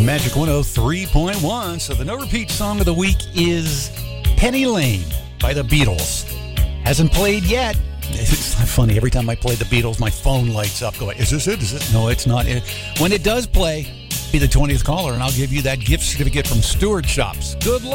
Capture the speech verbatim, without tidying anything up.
Magic one oh three point one. So the no-repeat song of the week is Penny Lane by the Beatles. Hasn't played yet. It's funny. Every time I play the Beatles, my phone lights up going, is this it? Is it? No, it's not it. When it does play, be the twentieth caller, and I'll give you that gift certificate from Stewart Shops. Good luck.